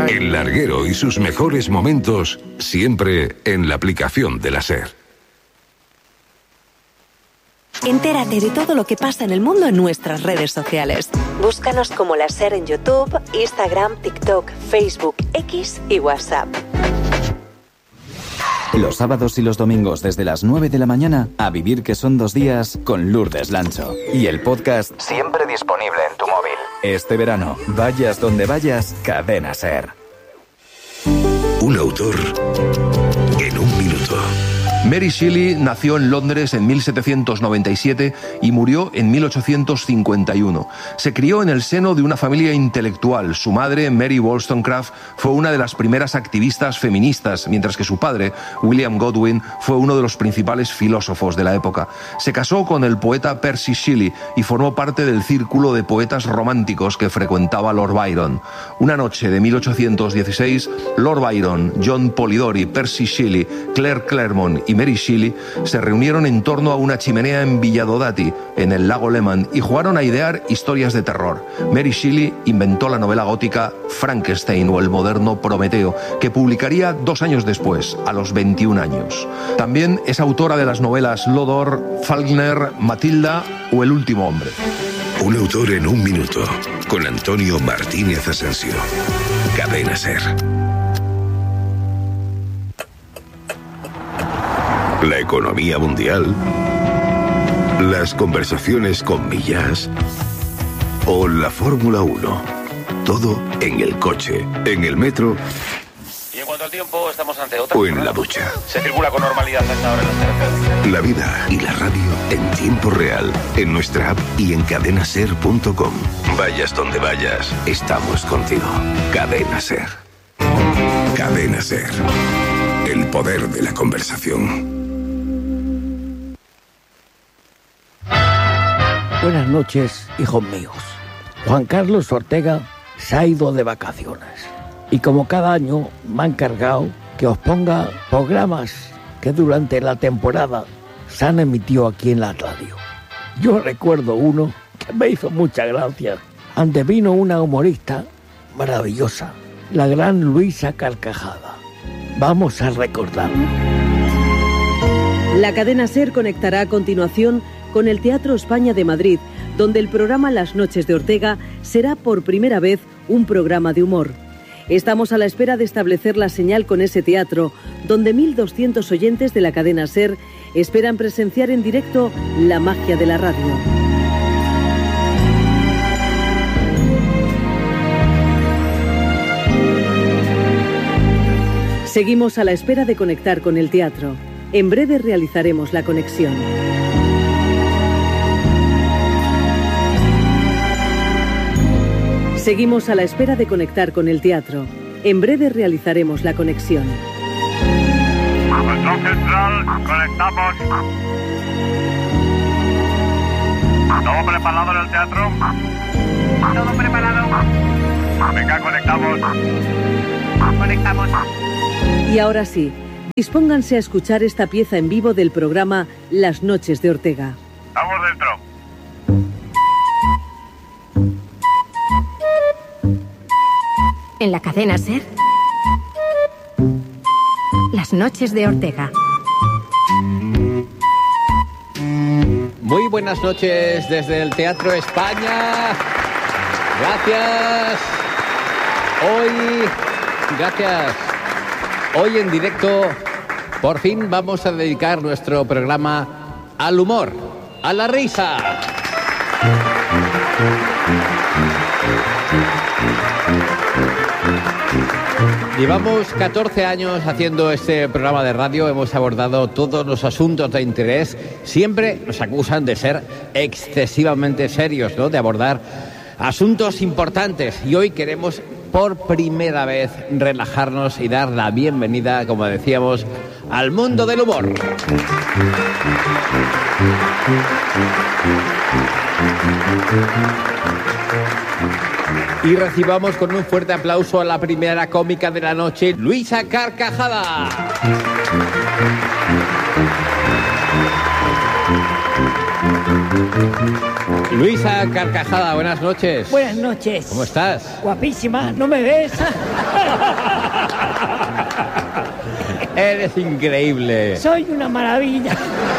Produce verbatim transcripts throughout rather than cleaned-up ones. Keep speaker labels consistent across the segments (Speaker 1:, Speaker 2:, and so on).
Speaker 1: El larguero y sus mejores momentos siempre en la aplicación de la SER.
Speaker 2: Entérate de todo lo que pasa en el mundo en nuestras redes sociales. Búscanos como la SER en YouTube, Instagram, TikTok, Facebook, X y WhatsApp.
Speaker 3: Los sábados y los domingos desde las nueve de la mañana, A Vivir que son dos días con Lourdes Lancho. Y el podcast siempre disponible en tu móvil. Este verano, vayas donde vayas, Cadena SER.
Speaker 1: Un autor en un minuto.
Speaker 4: Mary Shelley nació en Londres en mil setecientos noventa y siete y murió en mil ochocientos cincuenta y uno. Se crió en el seno de una familia intelectual. Su madre, Mary Wollstonecraft, fue una de las primeras activistas feministas, mientras que su padre, William Godwin, fue uno de los principales filósofos de la época. Se casó con el poeta Percy Shelley y formó parte del círculo de poetas románticos que frecuentaba Lord Byron. Una noche de mil ochocientos dieciséis, Lord Byron, John Polidori, Percy Shelley, Claire Claremont y Mary Shelley se reunieron en torno a una chimenea en Villadodati, en el lago Leman, y jugaron a idear historias de terror. Mary Shelley inventó la novela gótica Frankenstein o el moderno Prometeo, que publicaría dos años después, a los veintiún años. También es autora de las novelas Lodor, Faulkner, Matilda o El último hombre.
Speaker 1: Un autor en un minuto, con Antonio Martínez Asensio. Cadena SER. La economía mundial, las conversaciones con Millás o la Fórmula uno. Todo en el coche, en el metro
Speaker 5: y en cuanto al tiempo estamos ante otra
Speaker 1: o en la ducha.
Speaker 5: Se circula con normalidad hasta ahora en las carreteras.
Speaker 1: La vida y la radio en tiempo real, en nuestra app y en cadena ser punto com. Vayas donde vayas, estamos contigo. Cadena SER. Cadena SER. El poder de la conversación.
Speaker 6: Buenas noches, hijos míos. Juan Carlos Ortega se ha ido de vacaciones y como cada año me ha encargado que os ponga programas que durante la temporada se han emitido aquí en la radio. Yo recuerdo uno que me hizo mucha gracia. Antes vino una humorista maravillosa, la gran Luisa Carcajada. Vamos a recordarla.
Speaker 7: La cadena SER conectará a continuación con el Teatro España de Madrid, donde el programa Las Noches de Ortega será por primera vez un programa de humor. Estamos a la espera de establecer la señal con ese teatro, donde mil doscientos oyentes de la cadena SER esperan presenciar en directo la magia de la radio. Seguimos a la espera de conectar con el teatro. En breve realizaremos la conexión. Seguimos a la espera de conectar con el teatro. En breve realizaremos la conexión.
Speaker 8: Control central, conectamos. ¿Todo preparado en el teatro? Todo preparado. Venga, conectamos. Conectamos.
Speaker 7: Y ahora sí, dispónganse a escuchar esta pieza en vivo del programa Las Noches de Ortega.
Speaker 8: Estamos dentro.
Speaker 9: En la cadena SER, Las Noches de Ortega.
Speaker 10: Muy buenas noches desde el Teatro España. Gracias. Hoy, gracias. Hoy en directo, por fin vamos a dedicar nuestro programa al humor, a la risa. Llevamos catorce años haciendo este programa de radio, hemos abordado todos los asuntos de interés. Siempre nos acusan de ser excesivamente serios, ¿no? De abordar asuntos importantes. Y hoy queremos por primera vez relajarnos y dar la bienvenida, como decíamos, al mundo del humor. Y recibamos con un fuerte aplauso a la primera cómica de la noche, Luisa Carcajada. Luisa Carcajada, buenas noches.
Speaker 6: Buenas noches.
Speaker 10: ¿Cómo estás?
Speaker 6: Guapísima, ¿no me ves?
Speaker 10: Eres increíble.
Speaker 6: Soy una maravilla.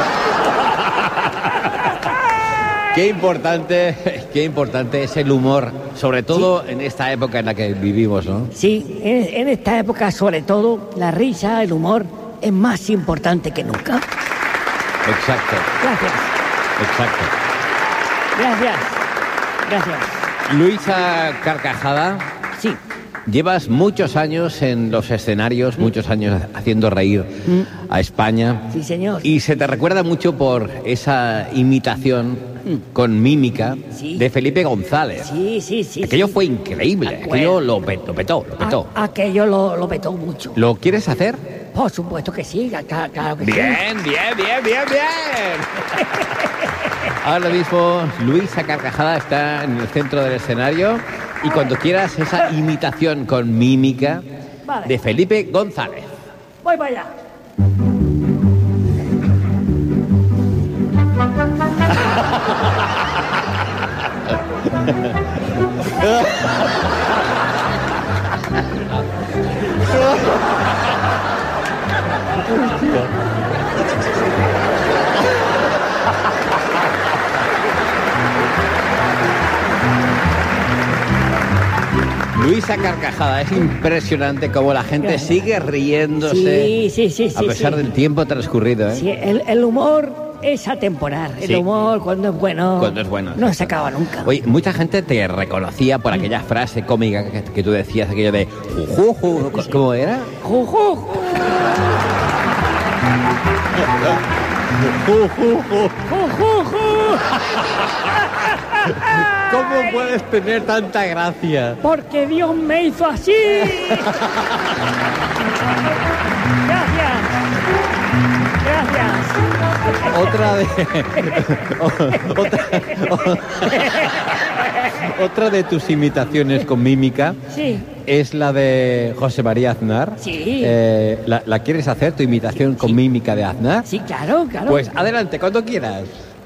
Speaker 10: Qué importante, qué importante es el humor, sobre todo sí. En esta época en la que vivimos, ¿no?
Speaker 6: Sí, en, en esta época, sobre todo, la risa, el humor, es más importante que nunca.
Speaker 10: Exacto.
Speaker 6: Gracias.
Speaker 10: Exacto.
Speaker 6: Gracias. Gracias.
Speaker 10: Luisa Carcajada.
Speaker 6: Sí.
Speaker 10: Llevas muchos años en los escenarios, mm. muchos años haciendo reír mm. a España.
Speaker 6: Sí, señor.
Speaker 10: Y se te recuerda mucho por esa imitación mm. con mímica sí. de Felipe González.
Speaker 6: Sí, sí, sí.
Speaker 10: Aquello
Speaker 6: sí.
Speaker 10: fue increíble. Aquello lo petó, lo petó. Lo petó.
Speaker 6: A, aquello lo, lo petó mucho.
Speaker 10: ¿Lo quieres hacer?
Speaker 6: Por supuesto que sí, claro, claro que
Speaker 10: bien,
Speaker 6: sí.
Speaker 10: Bien, bien, bien, bien, bien. Ahora mismo Luisa Carcajada está en el centro del escenario y cuando quieras esa imitación con mímica vale. de Felipe González.
Speaker 6: Voy para allá.
Speaker 10: Luisa Carcajada, es impresionante cómo la gente sigue riéndose
Speaker 6: sí, sí, sí,
Speaker 10: a pesar
Speaker 6: sí.
Speaker 10: del tiempo transcurrido, ¿eh?
Speaker 6: Sí, el, el humor es atemporal. El sí. humor, cuando es bueno,
Speaker 10: cuando es bueno
Speaker 6: no se acaba nunca.
Speaker 10: Oye, mucha gente te reconocía por aquella frase cómica que, que tú decías, aquello de jujuju, sí. ¿cómo era?
Speaker 6: Jujuju.
Speaker 10: Jujuju. Jujuju. ¿Cómo puedes tener tanta gracia?
Speaker 6: Porque Dios me hizo así. Gracias. Gracias.
Speaker 10: Otra de otra, otra de tus imitaciones con mímica
Speaker 6: sí.
Speaker 10: es la de José María Aznar.
Speaker 6: Sí.
Speaker 10: Eh, ¿la, ¿La quieres hacer, tu imitación con sí. mímica de Aznar?
Speaker 6: Sí, claro, claro.
Speaker 10: Pues adelante, cuando quieras.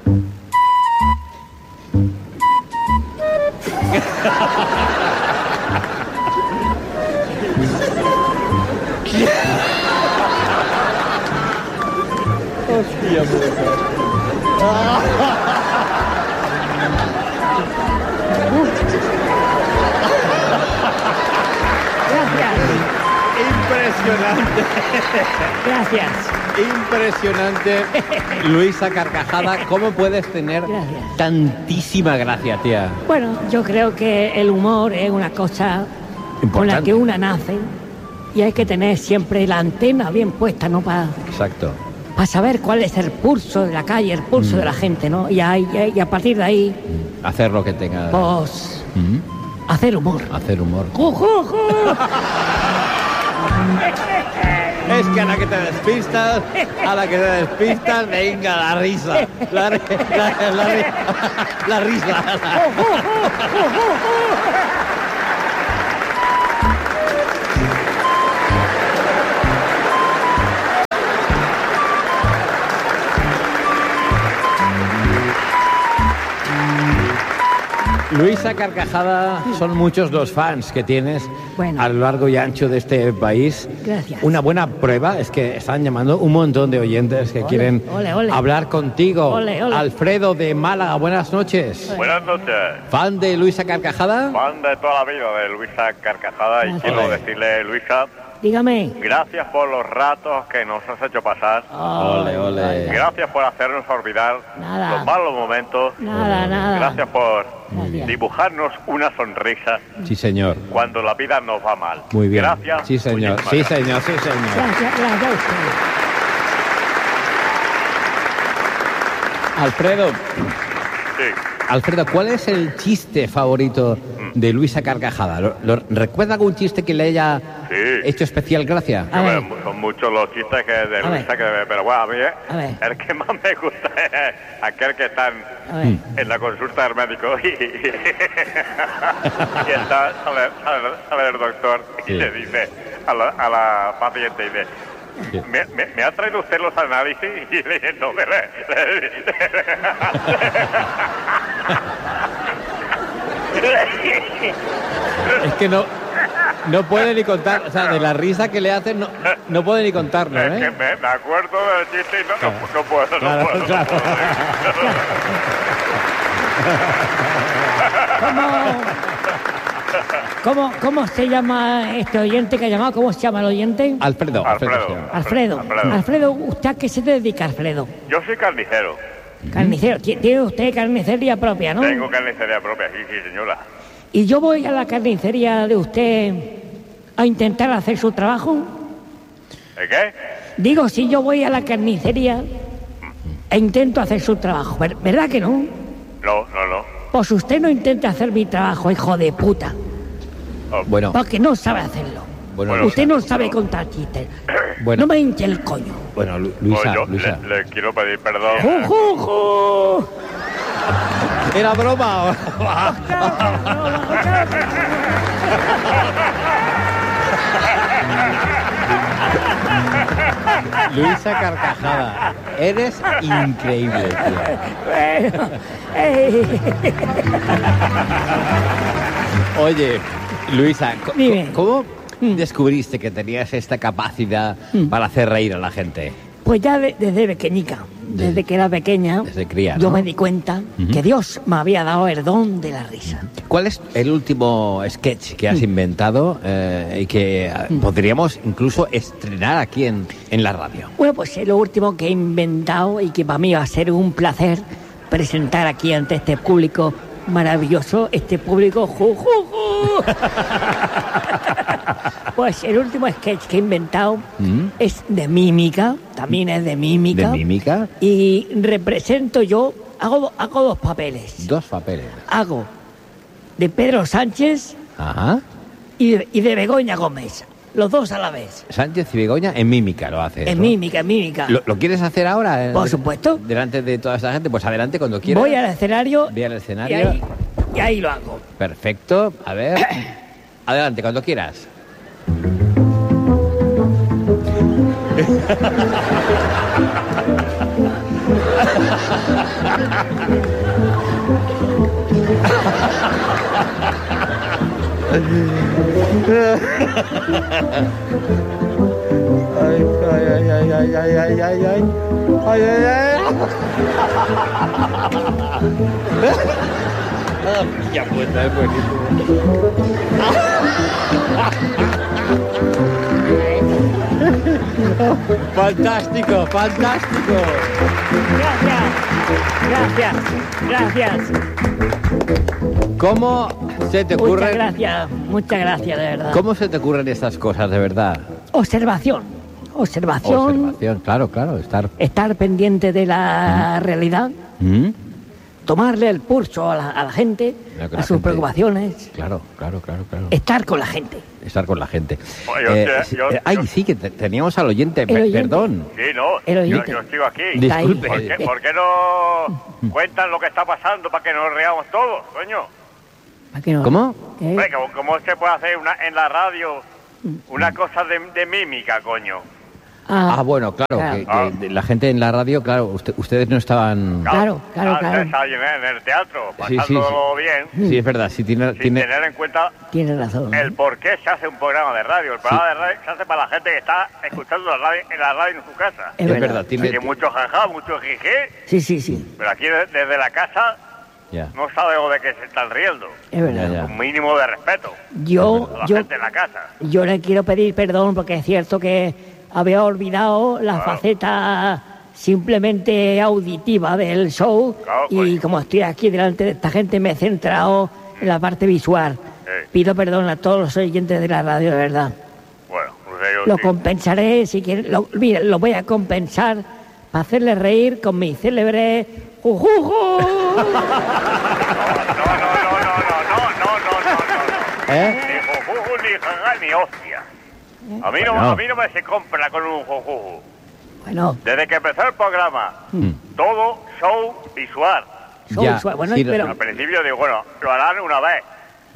Speaker 10: Hostia puta.
Speaker 6: Gracias.
Speaker 10: Impresionante.
Speaker 6: Gracias.
Speaker 10: Impresionante. Luisa Carcajada, ¿cómo puedes tener gracias. tantísima gracia, tía?
Speaker 6: Bueno, yo creo que el humor es una cosa importante. Con la que una nace y hay que tener siempre la antena bien puesta, ¿no? Para,
Speaker 10: Exacto.
Speaker 6: Para saber cuál es el pulso de la calle, el pulso mm. de la gente, ¿no? Y a, y a partir de ahí...
Speaker 10: Hacer lo que tenga...
Speaker 6: Pues... Mm. Hacer humor.
Speaker 10: Hacer humor.
Speaker 6: ¡Jo, jo, jo!
Speaker 10: Es que a la que te despistas, a la que te despistas, venga, la risa. La, la, la, la, la risa. Luisa Carcajada, son muchos los fans que tienes bueno. a lo largo y ancho de este país.
Speaker 6: Gracias.
Speaker 10: Una buena prueba es que están llamando un montón de oyentes que ole, quieren ole, ole. hablar contigo.
Speaker 6: Ole, ole.
Speaker 10: Alfredo de Málaga, buenas noches.
Speaker 8: Buenas noches.
Speaker 10: ¿Fan de Luisa Carcajada?
Speaker 8: Fan de toda la vida de Luisa Carcajada. Gracias. Y quiero decirle, Luisa...
Speaker 6: Dígame.
Speaker 8: Gracias por los ratos que nos has hecho pasar.
Speaker 10: Ole, ole.
Speaker 8: Gracias por hacernos olvidar
Speaker 6: nada.
Speaker 8: los malos momentos.
Speaker 6: Nada, nada.
Speaker 8: Gracias por Gracias. dibujarnos una sonrisa.
Speaker 10: Sí, señor.
Speaker 8: Cuando la vida nos va mal.
Speaker 10: Muy bien.
Speaker 8: Gracias.
Speaker 10: Sí, señor. Sí, gracias. señor. Sí, señor.
Speaker 6: Gracias, gracias a usted.
Speaker 10: Alfredo.
Speaker 8: Sí.
Speaker 10: Alfredo, ¿cuál es el chiste favorito de Luisa Carcajada? ¿Lo, lo, ¿Recuerda algún chiste que le haya
Speaker 8: sí.
Speaker 10: hecho especial gracia?
Speaker 8: Ver, son muchos los chistes que de
Speaker 6: a
Speaker 8: Luisa, que, pero bueno, a mí eh,
Speaker 6: a ver.
Speaker 8: el que más me gusta es aquel que está en, en la consulta del médico y, y está, sale, sale, sale el doctor y sí. le dice a la, a la paciente, y dice... Sí. ¿Me, me, ¿Me ha traído usted los análisis? Y le dije, no, me le, le, le,
Speaker 10: Es que no, no puede ni contar, o sea, de la risa que le hacen no, no puede ni contarlo, ¿eh?
Speaker 8: Es que me, me acuerdo del chiste y no, no, no puedo, no
Speaker 10: Claro,
Speaker 8: puedo.
Speaker 10: claro.
Speaker 6: ¿Cómo, ¿Cómo se llama este oyente que ha llamado? ¿Cómo se llama el oyente?
Speaker 10: Alfredo.
Speaker 8: Alfredo.
Speaker 6: Alfredo.
Speaker 8: Alfredo.
Speaker 6: Alfredo, ¿usted a qué se dedica, Alfredo?
Speaker 8: Yo soy carnicero.
Speaker 6: Carnicero. Ti- ¿Tiene usted carnicería propia, no?
Speaker 8: Tengo carnicería propia, sí, sí, señora.
Speaker 6: Y yo voy a la carnicería de usted a intentar hacer su trabajo.
Speaker 8: ¿El qué?
Speaker 6: Digo, si yo voy a la carnicería e intento hacer su trabajo, ¿ver- ¿verdad que no?
Speaker 8: No, no, no.
Speaker 6: Pues usted no intenta hacer mi trabajo, hijo de puta,
Speaker 10: Bueno,
Speaker 6: porque no sabe hacerlo.
Speaker 10: bueno,
Speaker 6: Usted
Speaker 10: Luisa,
Speaker 6: no sabe contar chistes.
Speaker 10: Bueno.
Speaker 6: No me hinche el coño.
Speaker 10: bueno, Lu-
Speaker 8: Pues
Speaker 10: Luisa,
Speaker 8: yo
Speaker 10: Luisa.
Speaker 8: Le, le quiero pedir perdón.
Speaker 6: ¡Ju, ju, ju!
Speaker 10: ¿Era broma? Luisa Carcajada, eres increíble, tío.
Speaker 6: Bueno, eh,
Speaker 10: Oye, Luisa, co-
Speaker 6: Dime.
Speaker 10: ¿cómo descubriste que tenías esta capacidad para hacer reír a la gente?
Speaker 6: pues ya de- desde pequeñica, desde que era pequeña,
Speaker 10: Desde cría,
Speaker 6: yo
Speaker 10: ¿no?
Speaker 6: me di cuenta
Speaker 10: Ujú.
Speaker 6: que Dios me había dado el don de la risa.
Speaker 10: ¿Cuál es el último sketch que has inventado eh, y que eh, podríamos incluso estrenar aquí en, en la radio?
Speaker 6: Bueno, pues es lo último que he inventado y que para mí va a ser un placer presentar aquí ante este público maravilloso, este público ju, ju, ju. Pues el último sketch que he inventado
Speaker 10: ¿Mm?
Speaker 6: es de mímica, también es de mímica.
Speaker 10: ¿De mímica?
Speaker 6: Y represento yo, hago, do- hago dos papeles.
Speaker 10: Dos papeles.
Speaker 6: Hago de Pedro Sánchez
Speaker 10: Ajá.
Speaker 6: y de, y de Begoña Gómez, los dos a la vez.
Speaker 10: Sánchez y Begoña en mímica lo haces.
Speaker 6: En
Speaker 10: ¿no?
Speaker 6: mímica, en mímica.
Speaker 10: ¿Lo, lo quieres hacer ahora? eh,
Speaker 6: Por supuesto.
Speaker 10: Delante de toda esta gente. Pues adelante cuando quieras.
Speaker 6: Voy al escenario,
Speaker 10: Ve al
Speaker 6: y
Speaker 10: escenario.
Speaker 6: ahí, y ahí lo hago.
Speaker 10: Perfecto. A ver. Adelante, cuando quieras. Ay, ay, ay, ay, ay, ay, ay, ay, ay. Ay, ay, ay. Ya pues, es buenísimo. Fantástico, fantástico.
Speaker 6: Gracias, gracias, gracias.
Speaker 10: ¿Cómo se te
Speaker 6: Muchas
Speaker 10: ocurre?
Speaker 6: gracias, muchas gracias, de verdad.
Speaker 10: ¿Cómo se te ocurren estas cosas de verdad?
Speaker 6: Observación, observación,
Speaker 10: Observación, claro, claro, estar.
Speaker 6: estar pendiente de la realidad,
Speaker 10: ¿Mm?
Speaker 6: tomarle el pulso a la, a la gente,
Speaker 10: Claro que
Speaker 6: a
Speaker 10: la
Speaker 6: sus
Speaker 10: gente-
Speaker 6: preocupaciones,
Speaker 10: Claro, claro, claro, claro.
Speaker 6: estar con la gente.
Speaker 10: Estar con la gente.
Speaker 8: Oye,
Speaker 10: Eh,
Speaker 8: yo-
Speaker 10: sí,
Speaker 8: yo-
Speaker 10: eh, ay,
Speaker 8: yo-
Speaker 10: sí, que te- teníamos al oyente,
Speaker 6: El
Speaker 10: per-
Speaker 6: oyente.
Speaker 10: perdón.
Speaker 8: Sí, no,
Speaker 6: El
Speaker 8: yo,
Speaker 6: oyente.
Speaker 8: yo estoy aquí.
Speaker 10: Disculpe.
Speaker 8: ¿Por qué, por qué no cuentan lo que está pasando para que nos reamos todos, coño?
Speaker 6: ¿Para qué no?
Speaker 10: ¿Cómo?
Speaker 6: ¿Eh?
Speaker 8: Hombre, ¿Cómo, cómo se puede hacer una, en la radio una cosa de, de mímica, coño?
Speaker 6: Ah,
Speaker 10: Ah, bueno, claro,
Speaker 6: claro.
Speaker 10: que, que de- la gente en la radio, claro, usted- ustedes no estaban...
Speaker 6: Claro, claro,
Speaker 8: Ah,
Speaker 6: claro.
Speaker 8: está allí en el teatro,
Speaker 10: Sí, sí,
Speaker 8: pasándolo
Speaker 10: sí.
Speaker 8: bien,
Speaker 10: Sí, es verdad, sí, tiene...
Speaker 8: sin
Speaker 10: tiene...
Speaker 8: tener en cuenta
Speaker 6: Tiene razón.
Speaker 8: el por qué se hace un programa de radio. El programa de radio se hace para la gente que está escuchando la radio, en la radio en su casa.
Speaker 6: Es
Speaker 10: Es
Speaker 6: verdad.
Speaker 10: verdad, tiene...
Speaker 8: Hay mucho jajá, mucho jijé,
Speaker 6: Sí, sí, sí,
Speaker 8: pero aquí de- desde la casa
Speaker 10: Ya.
Speaker 8: no sabe de qué se están riendo.
Speaker 6: es verdad.
Speaker 10: Ya, ya.
Speaker 8: Un mínimo de respeto
Speaker 6: Yo,
Speaker 8: a la
Speaker 6: yo,
Speaker 8: gente en la casa.
Speaker 6: yo le quiero pedir perdón porque es cierto que había olvidado la
Speaker 8: Claro.
Speaker 6: faceta simplemente auditiva del show
Speaker 8: Claro,
Speaker 6: y
Speaker 8: pues.
Speaker 6: como estoy aquí delante de esta gente me he centrado en la parte visual.
Speaker 8: Sí.
Speaker 6: Pido perdón a todos los oyentes de la radio, de verdad.
Speaker 8: Bueno, no sé yo
Speaker 6: Lo
Speaker 8: sí.
Speaker 6: compensaré, si quieren, lo, mire, lo voy a compensar para hacerle reír con mi célebre jujuju.
Speaker 8: No, no, no, no, no, no, no, no, no, no.
Speaker 10: ¿Eh?
Speaker 8: Ni jujuju, ni jajá, ni hostia. A mí, no,
Speaker 10: Bueno.
Speaker 8: a mí no me se compra con un jujuju.
Speaker 6: Bueno,
Speaker 8: Desde que empezó el programa, todo show visual.
Speaker 6: show
Speaker 10: Ya,
Speaker 6: visual. Bueno,
Speaker 10: sí,
Speaker 6: pero,
Speaker 8: Al principio digo, bueno, lo harán una vez.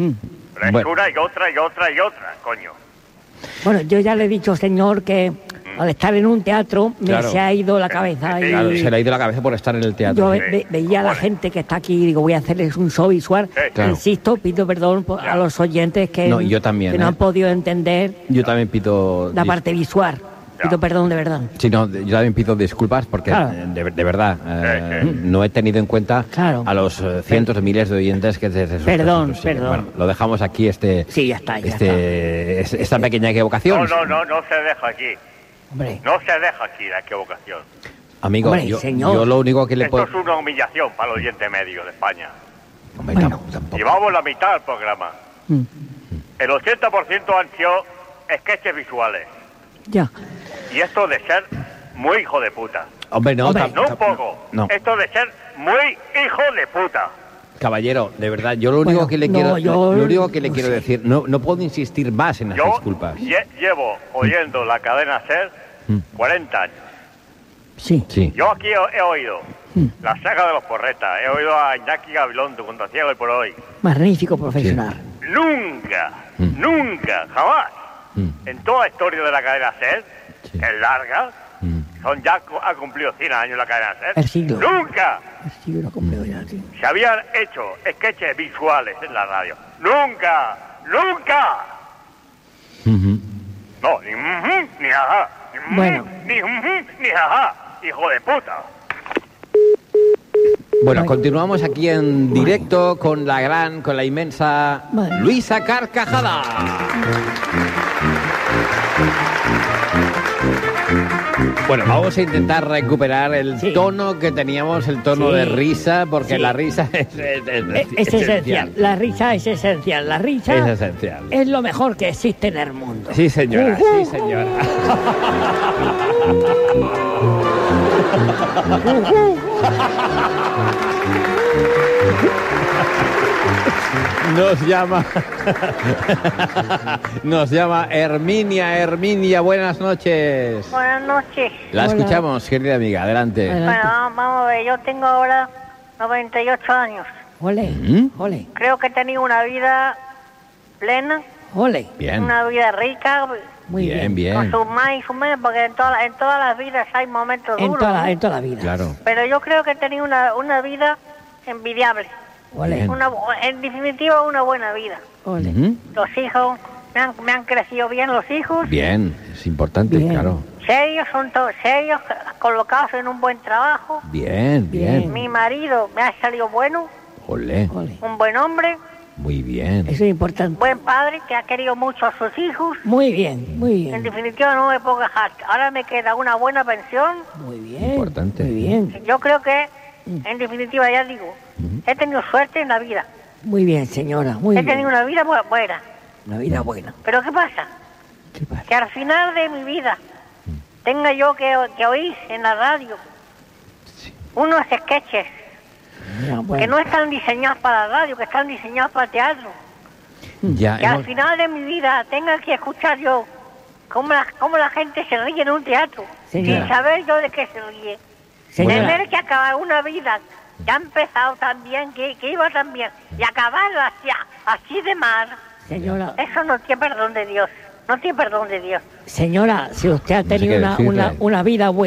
Speaker 8: Pero es
Speaker 10: Bueno.
Speaker 8: una y otra y otra y otra, coño.
Speaker 6: bueno, yo ya le he dicho, señor, que al estar en un teatro, me
Speaker 10: Claro.
Speaker 6: se ha ido la cabeza. Y
Speaker 10: Claro, se le ha ido la cabeza por estar en el
Speaker 6: yo
Speaker 10: teatro.
Speaker 6: ve- ve- veía a la gente que está aquí y digo, voy a hacerles un show visual.
Speaker 10: Claro.
Speaker 6: Insisto, pido perdón por- a los oyentes que,
Speaker 10: No, y yo también,
Speaker 6: que no
Speaker 10: ¿eh?
Speaker 6: han podido entender
Speaker 10: Yo también pido...
Speaker 6: la
Speaker 10: dis-
Speaker 6: parte visual. Pido perdón de verdad.
Speaker 10: Sí, no, yo también pido disculpas porque,
Speaker 6: Claro.
Speaker 10: eh, de, de verdad, eh, no he tenido en cuenta
Speaker 6: Claro.
Speaker 10: a los eh, cientos de miles de oyentes que desde sus
Speaker 6: Perdón,
Speaker 10: casas nos siguen.
Speaker 6: perdón.
Speaker 10: Bueno, lo dejamos aquí, este,
Speaker 6: Sí, ya está, ya
Speaker 10: este, es- esta pequeña equivocación.
Speaker 8: No, no, no, no se deja aquí.
Speaker 6: Hombre,
Speaker 8: No se deja aquí la equivocación.
Speaker 10: Amigo,
Speaker 6: Hombre,
Speaker 10: yo,
Speaker 6: señor.
Speaker 10: yo lo único que le
Speaker 8: Esto
Speaker 10: puedo...
Speaker 8: es una humillación para el oyente medio de España.
Speaker 10: Hombre,
Speaker 6: Bueno.
Speaker 10: tam- tampoco.
Speaker 8: Llevamos la mitad del programa.
Speaker 6: mm,
Speaker 8: El ochenta por ciento han sido sketches visuales.
Speaker 6: ya.
Speaker 8: Y esto de ser muy hijo de puta.
Speaker 10: Hombre, no,
Speaker 6: Hombre.
Speaker 10: tam-
Speaker 8: No un
Speaker 10: tam-
Speaker 8: poco.
Speaker 10: no.
Speaker 8: Esto de ser muy hijo de puta.
Speaker 10: Caballero, de verdad, yo lo único
Speaker 6: Bueno,
Speaker 10: que le
Speaker 6: no,
Speaker 10: quiero,
Speaker 6: yo-
Speaker 10: lo único que le
Speaker 6: no
Speaker 10: quiero
Speaker 6: sé.
Speaker 10: decir, no, no puedo insistir más en las
Speaker 8: Yo
Speaker 10: disculpas.
Speaker 8: lle- llevo oyendo la cadena SER cuarenta años.
Speaker 6: Sí.
Speaker 10: Sí.
Speaker 8: Yo aquí he, he oído la saga de los porretas, he oído a Iñaki Gabilondo cuando hacía hoy por hoy.
Speaker 6: Magnífico profesional.
Speaker 8: Nunca,
Speaker 10: Mm.
Speaker 8: nunca, jamás,
Speaker 10: Mm.
Speaker 8: en toda la historia de la cadena SER,
Speaker 10: Sí.
Speaker 8: que es larga,
Speaker 10: Mm.
Speaker 8: son ya cu- ha cumplido cien años la cadena SER,
Speaker 6: El siglo.
Speaker 8: nunca
Speaker 6: Sí, lo comprendo ya, sí.
Speaker 8: se habían hecho sketches visuales en la radio. Nunca, nunca.
Speaker 10: Ujú.
Speaker 8: No, ni ujú, ni ajá. Ni ujú,
Speaker 6: Bueno.
Speaker 8: Ni ujú, ni ajá. Hijo de puta.
Speaker 10: Bueno,
Speaker 6: Ay.
Speaker 10: continuamos aquí en directo con la gran, con la inmensa
Speaker 6: Madre.
Speaker 10: Luisa Carcajada. Bueno, vamos a intentar recuperar el
Speaker 6: Sí.
Speaker 10: tono que teníamos, el tono
Speaker 6: Sí.
Speaker 10: de risa, porque
Speaker 6: Sí.
Speaker 10: la risa es, es- es-
Speaker 6: Es, es esencial. La risa es esencial. La risa
Speaker 10: Es esencial.
Speaker 6: es lo mejor que existe en el mundo.
Speaker 10: Sí, señora,
Speaker 6: Ujú.
Speaker 10: sí, señora. Nos llama Nos llama Herminia. Herminia, buenas noches.
Speaker 11: Buenas noches.
Speaker 10: La
Speaker 6: Hola.
Speaker 10: escuchamos, querida amiga, adelante.
Speaker 6: Adelante.
Speaker 11: Bueno, vamos, vamos a ver, yo tengo ahora noventa y ocho años.
Speaker 6: Ole,
Speaker 10: ¿Mm?
Speaker 6: ole,
Speaker 11: Creo que he tenido una vida plena,
Speaker 6: ole.
Speaker 10: Bien,
Speaker 11: una vida rica,
Speaker 6: Muy
Speaker 10: bien,
Speaker 6: bien.
Speaker 11: con
Speaker 10: bien.
Speaker 11: sus más y sus menos, porque en, todas en todas las vidas hay momentos
Speaker 6: En
Speaker 11: duros.
Speaker 6: toda, la,
Speaker 11: ¿no?
Speaker 6: en toda la vida.
Speaker 10: Claro.
Speaker 11: Pero yo creo que he tenido una, una vida envidiable.
Speaker 6: Ole,
Speaker 10: Bien.
Speaker 11: Una, bu- en definitiva, una buena vida.
Speaker 6: ole.
Speaker 10: Ujú.
Speaker 11: Los hijos, me han, me han crecido bien los hijos.
Speaker 10: Bien, es importante,
Speaker 6: Bien.
Speaker 10: claro.
Speaker 11: Serios, son todos serios, colocados en un buen trabajo.
Speaker 10: Bien, bien.
Speaker 6: Bien.
Speaker 11: Mi marido me ha salido bueno,
Speaker 10: Olé,
Speaker 6: Ole.
Speaker 11: un buen hombre,
Speaker 10: muy bien.
Speaker 6: Eso es importante.
Speaker 11: buen padre que ha querido mucho a sus hijos.
Speaker 6: Muy bien, muy
Speaker 11: En
Speaker 6: bien.
Speaker 11: definitiva no me puedo quejar. Ahora me queda una buena pensión.
Speaker 6: Muy bien.
Speaker 10: Importante.
Speaker 6: Muy bien.
Speaker 11: Yo creo que, en definitiva, ya digo, he tenido suerte en la vida.
Speaker 6: Muy bien, señora. Muy
Speaker 11: He
Speaker 6: bien.
Speaker 11: tenido una vida bu- buena.
Speaker 6: Una vida buena.
Speaker 11: Pero ¿qué pasa?
Speaker 6: ¿Qué pasa?
Speaker 11: Que al final de mi vida tenga yo que, que oír en la radio unos sketches
Speaker 6: Ya,
Speaker 11: que
Speaker 6: bueno.
Speaker 11: no están diseñados para la radio, que están diseñados para el teatro.
Speaker 10: Ya
Speaker 11: Que al
Speaker 10: hemos-
Speaker 11: final de mi vida tenga que escuchar yo cómo la, cómo la gente se ríe en un teatro,
Speaker 6: Señora.
Speaker 11: sin saber yo de qué se ríe.
Speaker 6: Señora.
Speaker 11: Tener que acabar una vida que ha empezado tan bien, que, que iba tan bien, y acabarla así, así de mal,
Speaker 6: Señora,
Speaker 11: eso no tiene perdón de Dios. No tiene perdón de Dios.
Speaker 6: señora, si usted ha
Speaker 10: sé
Speaker 6: tenido
Speaker 10: qué
Speaker 6: una,
Speaker 10: decirle.
Speaker 6: una, una vida buena.